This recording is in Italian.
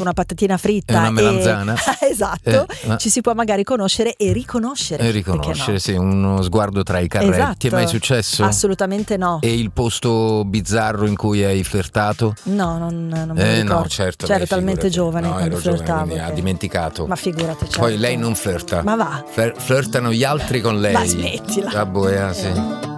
dopo una patatina fritta e una melanzana. Esatto, ci si può magari conoscere e riconoscere. E riconoscere, sì, uno sguardo tra i carretti. Esatto. Ti è mai successo? Assolutamente no. E il posto bizzarro in cui hai flirtato? No, non me lo ricordo. No, certo. Ero talmente giovane no, quando ero giovane, flirtavo. quindi ha dimenticato. Ma figurati, certo. Poi lei non flirta. Ma va. Flirtano gli altri con lei. Ma smettila. La boia, sì.